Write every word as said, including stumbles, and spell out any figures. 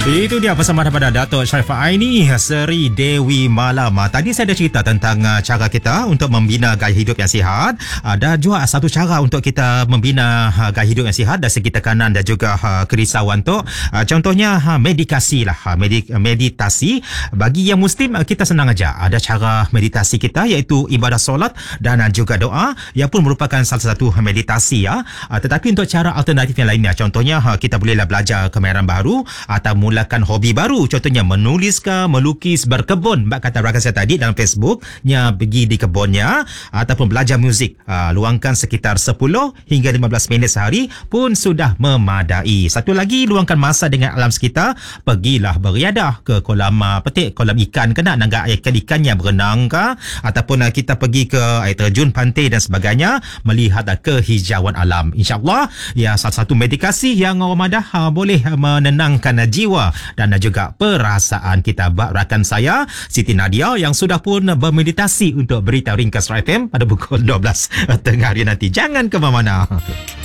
Itu dia persembahan daripada Datuk Sharifah Aini, Seri Dewi Malam. Tadi saya ada cerita tentang cara kita untuk membina gaya hidup yang sihat. Ada juga satu cara untuk kita membina gaya hidup yang sihat dari segi tekanan dan juga kerisauan tu. Contohnya meditasi lah. Meditasi bagi yang Muslim kita senang aja. Ada cara meditasi kita iaitu ibadah solat dan juga doa yang pun merupakan salah satu meditasi ya. Tetapi untuk cara alternatif yang lainnya, contohnya kita bolehlah belajar kemahiran baru atau mulakan hobi baru, contohnya menulis ke, melukis, berkebun. Mbak kata rakan saya tadi dalam Facebooknya pergi di kebunnya, ataupun belajar muzik. Uh, luangkan sekitar sepuluh hingga lima belas minit sehari pun sudah memadai. Satu lagi, luangkan masa dengan alam sekitar. Pergilah beriadah ke kolam uh, petik, kolam ikan ke nak nanggak ikan-ikannya berenang ke, ataupun uh, kita pergi ke air terjun, pantai dan sebagainya, melihat uh, kehijauan alam. InsyaAllah ya, salah satu meditasi yang Ramadan uh, boleh uh, menenangkan uh, jiwa dan juga perasaan kita. Rakan saya Siti Nadia yang sudah pun bermeditasi untuk berita ringkas F M pada pukul dua belas tengah hari nanti. Jangan ke mana-mana.